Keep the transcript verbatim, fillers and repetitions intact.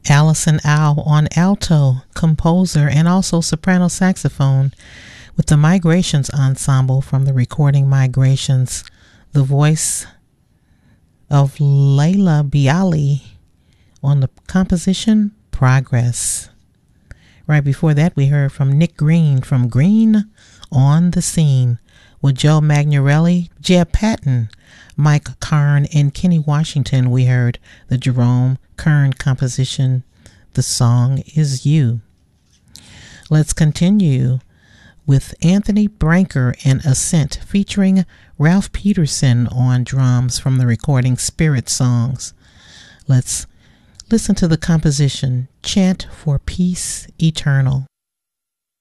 Allison Au on alto, composer, and also soprano saxophone with the Migrations Ensemble from the recording Migrations. The voice of Layla Bialy on the composition Progress. Right before that, we heard from Nick Green from Green on the Scene with Joe Magnarelli, Jeb Patton, Mike Karn, and Kenny Washington. We heard the Jerome Kern composition, The Song Is You. Let's continue with Anthony Branker and Ascent featuring Ralph Peterson on drums from the recording Spirit Songs. Let's listen to the composition Chant for Peace Eternal.